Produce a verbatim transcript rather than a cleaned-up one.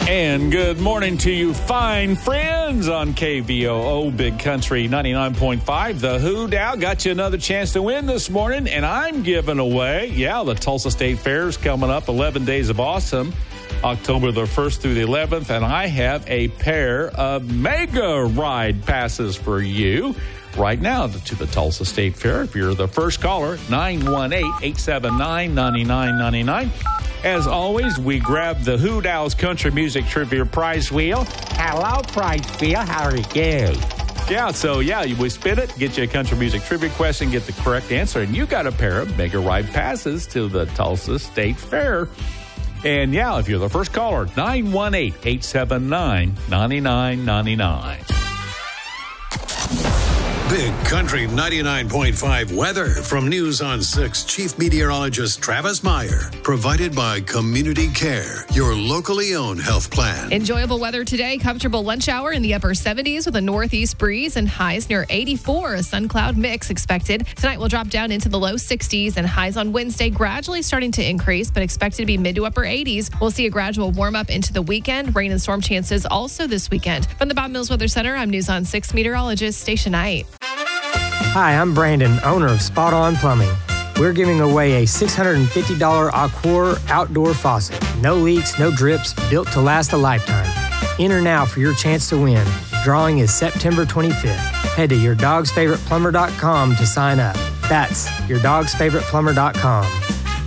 And good morning to you fine friends on K V O O Big Country ninety-nine point five. The Who Dow got you another chance to win this morning, and I'm giving away, yeah, the Tulsa State Fair is coming up, eleven days of awesome, October the first through the eleventh, and I have a pair of mega ride passes for you right now to the Tulsa State Fair. If you're the first caller, nine one eight, eight seven nine, nine nine nine nine. As always, we grab the Who Dow's Country Music Trivia Prize Wheel. Hello, Prize Wheel. How are you? Yeah, so yeah, we spin it, get you a country music trivia question, get the correct answer, and you got a pair of mega ride passes to the Tulsa State Fair. And yeah, if you're the first caller, nine one eight, eight seven nine, nine nine nine nine. Big Country ninety-nine point five weather from News on six Chief Meteorologist Travis Meyer. Provided by Community Care, your locally owned health plan. Enjoyable weather today. Comfortable lunch hour in the upper seventies with a northeast breeze and highs near eighty-four. A sun cloud mix expected. Tonight will drop down into the low sixties and highs on Wednesday gradually starting to increase, but expected to be mid to upper eighties. We'll see a gradual warm up into the weekend. Rain and storm chances also this weekend. From the Bob Mills Weather Center, I'm News on six meteorologist Stacia Knight. Hi, I'm Brandon, owner of Spot On Plumbing. We're giving away a six hundred fifty dollars Aquor outdoor faucet. No leaks, no drips, built to last a lifetime. Enter now for your chance to win. Drawing is September twenty-fifth. Head to your dogs favorite plumber dot com to sign up. That's your dogs favorite plumber dot com.